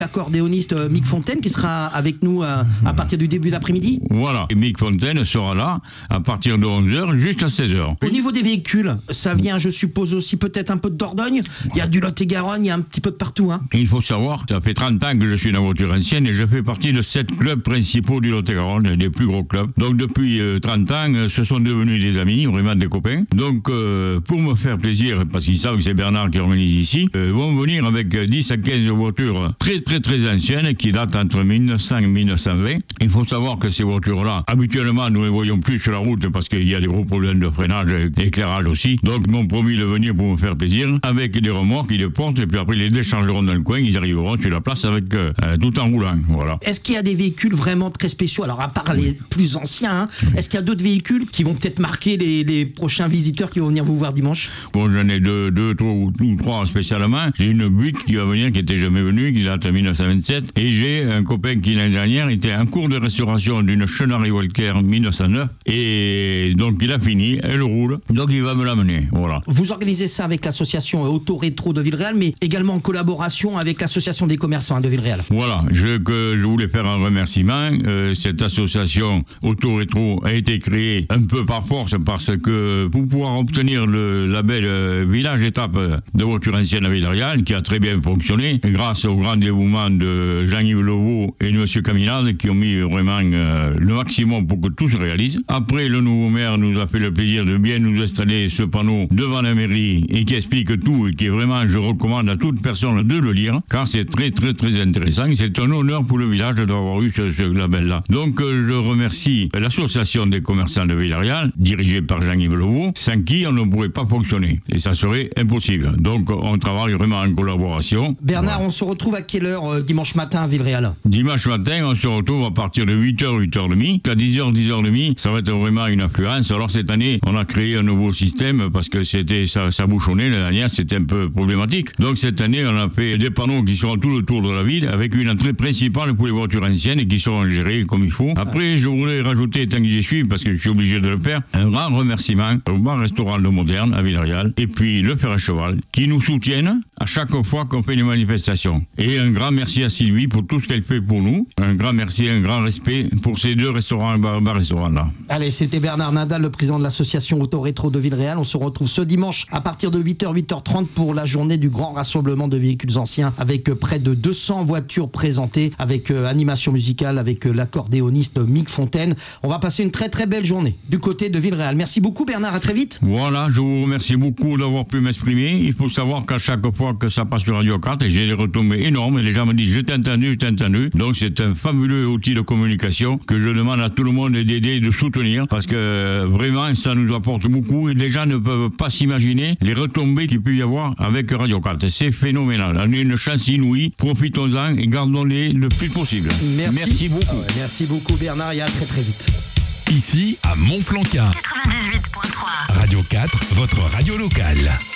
l'accordéoniste Mick Fontaine qui sera avec nous à partir du début d'après-midi. Voilà, et Mick Fontaine sera là à partir de 11h jusqu'à 16h. Au niveau des véhicules, ça vient, je suppose, aussi peut-être un peu de Dordogne. Il y a du Lot-et-Garonne, il y a un petit peu de partout. Hein. Il faut savoir, ça fait 30 ans que je suis dans la voiture ancienne et je fais partie de 7 clubs principaux du Lot-et-Garonne, les plus gros clubs. Donc depuis 30 ans, ce sont devenus des amis, vraiment des copains. Donc pour me faire plaisir, parce qu'ils savent que c'est Bernard qui organise ici, vont venir avec 10 à 15 voitures très anciennes qui datent entre 1900 et 1920. Il faut savoir que ces voitures-là, habituellement, nous ne les voyons plus sur la route parce qu'il y a des gros problèmes de freinage et d'éclairage aussi. Donc ils m'ont promis de venir pour me faire plaisir avec des remorques, ils les portent et puis après ils les déchargeront dans le coin, ils arriveront sur la place avec tout en roulant. Voilà. Est-ce qu'il y a des véhicules vraiment très spéciaux? Alors à part les plus anciens, est-ce qu'il y a d'autres véhicules qui vont peut-être marquer les prochains visiteurs qui vont venir vous voir dimanche? Bon, j'en ai deux, trois spécialement. J'ai une Buick qui va venir, qui n'était jamais venue, qui date de 1927. Et j'ai un copain qui l'année dernière était en cours de restauration d'une Chenary Walker 1909. Et donc il a fini, elle roule. Donc il va me l'amener. Voilà. Vous organisez ça avec l'association Auto Rétro de Villeréal, mais également en collaboration avec l'association des commerçants de Villeréal. Voilà, je voulais faire un remerciement. Cette association Auto Rétro a été créée un peu par force parce que pour pouvoir obtenir le label village étape de voiture ancienne à Villeréal, qui a très bien fonctionné, grâce au grand dévouement de Jean-Yves Leveau et de M. Caminade, qui ont mis vraiment le maximum pour que tout se réalise. Après, le nouveau maire nous a fait le plaisir de bien nous installer ce panneau devant la mairie et qui explique tout et qui est vraiment, je recommande à toute personne de le lire, car c'est très intéressant. C'est un honneur pour le village d'avoir eu ce label-là. Donc, je remercie l'association des commerçants de Villeréal, dirigée par Jean-Yves Leveau, sans qui on ne pourrait pas fonctionner. Et ça serait impossible. Donc, on travaille vraiment en collaboration. Bernard, voilà. On se retrouve à quelle heure dimanche matin à Villeréal? Dimanche matin, on se retrouve à partir de 8h, 8h30. À 10h, 10h30, ça va être vraiment une affluence. Alors, cette année, on a créé un nouveau système parce que ça bouchonnait. L'année dernière, c'était un peu problématique. Donc, cette année, on a fait des panneaux qui seront tout le tour de la ville avec une entrée principale pour les voitures anciennes et qui seront gérées comme il faut. Après, je voulais rajouter, tant que j'y suis, parce que je suis obligé de le faire, un grand remerciement au bar-restaurant Le Moderne à Villeréal et puis le Fer à Cheval qui nous soutiennent à chaque fois qu'on fait une manifestation. Et un grand merci à Sylvie pour tout ce qu'elle fait pour nous. Un grand merci, un grand respect pour ces deux restaurants, bar-restaurant-là. Allez, c'était Bernard Nadal, le président de l'association Auto Rétro de Villeréal. On se retrouve ce dimanche à partir de 8h, 8h30 pour la journée du grand rassemblement de véhicules anciens avec près de 200 voitures présentées, avec animation musicale, avec l'accordéoniste Mick Fontaine. On va passer une très belle journée du côté de Villeréal. Merci beaucoup Bernard, à très vite. Voilà, je vous remercie beaucoup d'avoir pu m'exprimer. Il faut savoir qu'à chaque fois que ça passe sur Radio 4, j'ai des retombées énormes et les gens me disent je t'ai entendu. Donc c'est un fabuleux outil de communication que je demande à tout le monde d'aider, de soutenir parce que vraiment ça nous apporte beaucoup et les gens ne peuvent pas s'imaginer les retombées qu'il peut y avoir avec Radio 4. C'est phénoménal. On a une chance inouïe, profitons-en et gardons-les le plus possible. Merci beaucoup. Merci beaucoup Bernard et à très vite. Ici à Montplanquin. 98.3. Radio 4, votre radio locale.